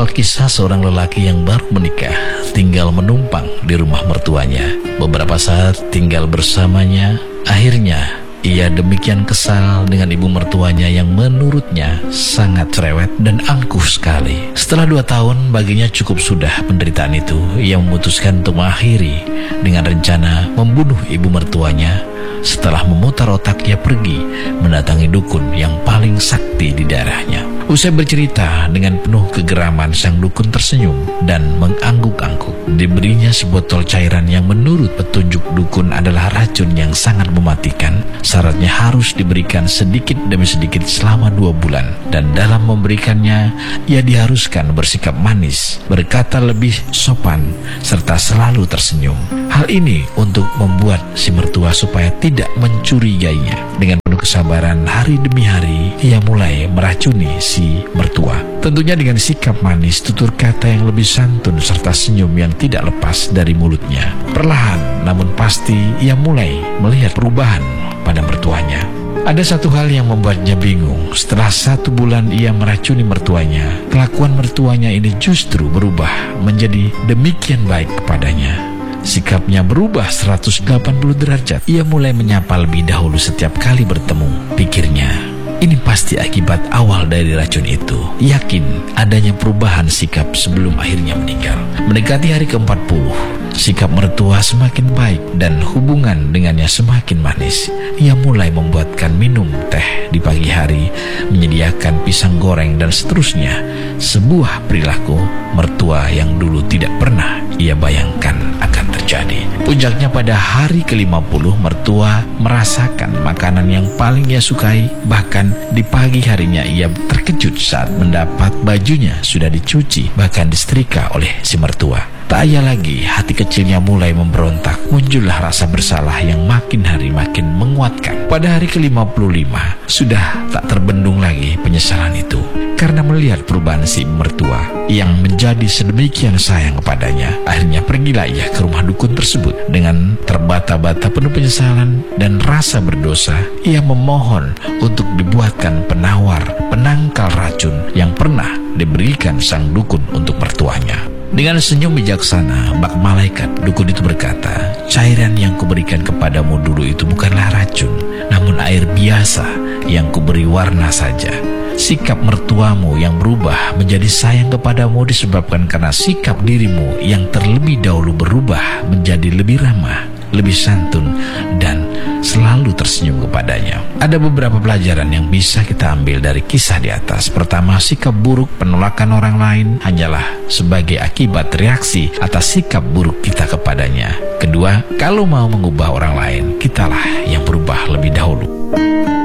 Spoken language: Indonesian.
Alkisah seorang lelaki yang baru menikah, tinggal menumpang di rumah mertuanya. Beberapa saat tinggal bersamanya, akhirnya ia demikian kesal dengan ibu mertuanya yang menurutnya sangat cerewet dan angkuh sekali. Setelah 2 tahun baginya cukup sudah penderitaan itu, ia memutuskan untuk mengakhiri dengan rencana membunuh ibu mertuanya. Setelah memutar otak, ia pergi mendatangi dukun yang paling sakti di daerahnya. Usai bercerita, dengan penuh kegeraman sang dukun tersenyum dan mengangguk-angguk. Diberinya sebotol cairan yang menurut petunjuk dukun adalah racun yang sangat mematikan. Syaratnya harus diberikan sedikit demi sedikit selama 2 bulan. Dan dalam memberikannya, ia diharuskan bersikap manis, berkata lebih sopan, serta selalu tersenyum. Hal ini untuk membuat si mertua supaya tidak mencurigainya. Dengan penuh kesabaran, hari demi hari ia mulai meracuni si mertua. Tentunya dengan sikap manis, tutur kata yang lebih santun, serta senyum yang tidak lepas dari mulutnya. Perlahan namun pasti ia mulai melihat perubahan pada mertuanya. Ada satu hal yang membuatnya bingung. Setelah 1 bulan ia meracuni mertuanya, kelakuan mertuanya ini justru berubah menjadi demikian baik kepadanya. Sikapnya berubah 180 derajat. Ia mulai menyapa lebih dahulu setiap kali bertemu. Pikirnya, ini pasti akibat awal dari racun itu. Yakin adanya perubahan sikap sebelum akhirnya meninggal. Mendekati hari ke-40, sikap mertua semakin baik dan hubungan dengannya semakin manis. Ia mulai membuatkan minum teh di pagi hari, menyediakan pisang goreng dan seterusnya. Sebuah perilaku mertua yang dulu tidak pernah ia bayangkan akan terjadi. Puncaknya pada hari ke-50, mertua merasakan makanan yang paling ia sukai. Bahkan di pagi harinya ia terkejut saat mendapat bajunya sudah dicuci, bahkan disetrika oleh si mertua. Tak ayal lagi, hati kecilnya mulai memberontak. Muncullah rasa bersalah yang makin hari makin menguatkan. Pada hari ke-55, sudah tak terbendung lagi penyesalan itu. Karena melihat perubahan si mertua yang menjadi sedemikian sayang kepadanya, akhirnya pergilah ia ke rumah dukun tersebut. Dengan terbata-bata penuh penyesalan dan rasa berdosa, ia memohon untuk dibuatkan penawar penangkal racun yang pernah diberikan sang dukun untuk mertuanya. Dengan senyum bijaksana, bak malaikat, dukun itu berkata, cairan yang kuberikan kepadamu dulu itu bukanlah racun, namun air biasa yang kuberi warna saja. Sikap mertuamu yang berubah menjadi sayang kepadamu disebabkan karena sikap dirimu yang terlebih dahulu berubah menjadi lebih ramah, lebih santun, dan selalu tersenyum kepadanya. Ada beberapa pelajaran yang bisa kita ambil dari kisah di atas. Pertama, sikap buruk penolakan orang lain hanyalah sebagai akibat reaksi atas sikap buruk kita kepadanya. Kedua, kalau mau mengubah orang lain, kitalah yang berubah lebih dahulu.